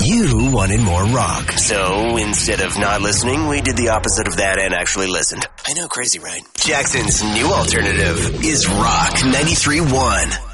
You wanted more rock. So instead of not listening, we did the opposite of that and actually listened. I know, crazy, right? Jackson's new alternative is Rock 93.1.